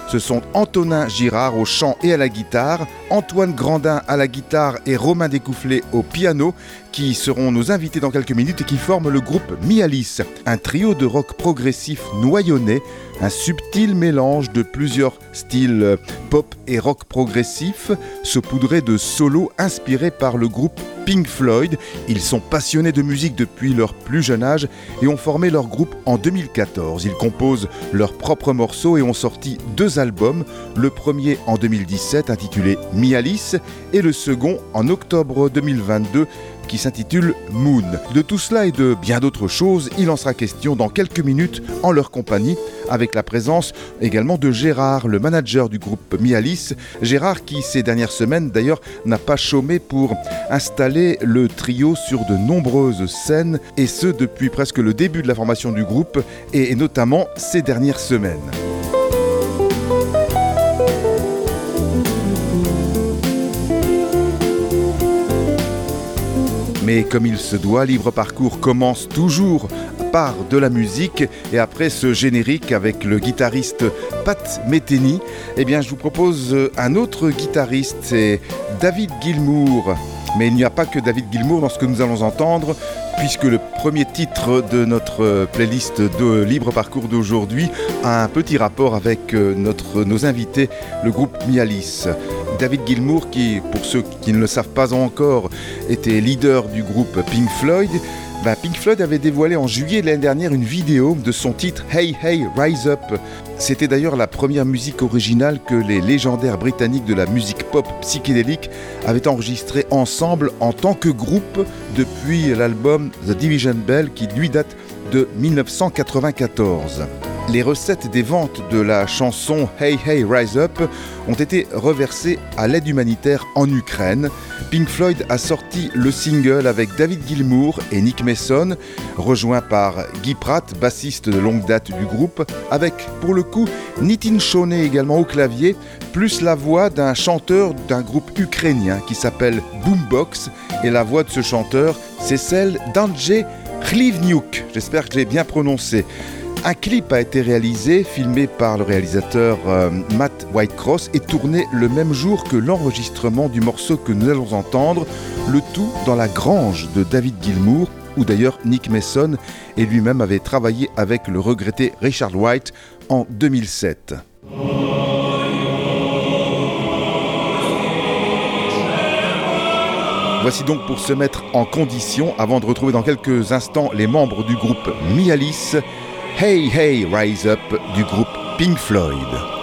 Ce sont Antonin Girard au chant et à la guitare, Antoine Grandin à la guitare et Romain Découfflé au piano qui seront nos invités dans quelques minutes et qui forment le groupe Mialis, un trio de rock progressif noyonnais, un subtil mélange de plusieurs styles pop et rock progressif, saupoudré de solos inspirés par le groupe Pink Floyd. Ils sont passionnés de musique depuis leur plus jeune âge et ont formé leur groupe en 2014. Ils composent leurs propres morceaux et ont sorti 2 albums, le premier en 2017 intitulé Mialis et le second en octobre 2022 qui s'intitule Moon. De tout cela et de bien d'autres choses, il en sera question dans quelques minutes en leur compagnie, avec la présence également de Gérard, le manager du groupe Mialis. Gérard qui, ces dernières semaines d'ailleurs, n'a pas chômé pour installer le trio sur de nombreuses scènes, et ce depuis presque le début de la formation du groupe, et notamment ces dernières semaines. Mais comme il se doit, Libre Parcours commence toujours par de la musique et après ce générique avec le guitariste Pat Metheny, eh bien je vous propose un autre guitariste, c'est David Gilmour. Mais il n'y a pas que David Gilmour dans ce que nous allons entendre, puisque le premier titre de notre playlist de Libre Parcours d'aujourd'hui a un petit rapport avec nos invités, le groupe Mialis. David Gilmour, qui, pour ceux qui ne le savent pas encore, était leader du groupe Pink Floyd. Pink Floyd avait dévoilé en juillet de l'année dernière une vidéo de son titre Hey Hey Rise Up. C'était d'ailleurs la première musique originale que les légendaires britanniques de la musique pop psychédélique avaient enregistrée ensemble en tant que groupe depuis l'album The Division Bell qui lui date de 1994. Les recettes des ventes de la chanson Hey Hey Rise Up ont été reversées à l'aide humanitaire en Ukraine. Pink Floyd a sorti le single avec David Gilmour et Nick Mason, rejoint par Guy Pratt, bassiste de longue date du groupe, avec pour le coup Nitin Shone également au clavier, plus la voix d'un chanteur d'un groupe ukrainien qui s'appelle Boombox, et la voix de ce chanteur, c'est celle d'Andrzej Chlivniuk. J'espère que je l'ai bien prononcé. Un clip a été réalisé, filmé par le réalisateur Matt Whitecross et tourné le même jour que l'enregistrement du morceau que nous allons entendre, le tout dans la grange de David Gilmour, où d'ailleurs Nick Mason et lui-même avaient travaillé avec le regretté Richard Wright en 2007. Voici donc pour se mettre en condition, avant de retrouver dans quelques instants les membres du groupe Mialis, Hey Hey Rise Up du groupe Pink Floyd.